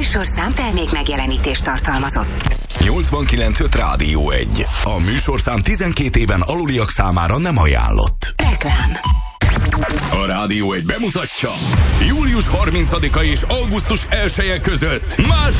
műsorszám termék megjelenítést tartalmazott. 89.5 Rádió 1. A műsorszám 12 éven aluliak számára nem ajánlott. Reklám. A Rádió 1 bemutatja július 30-a és augusztus 1-e között más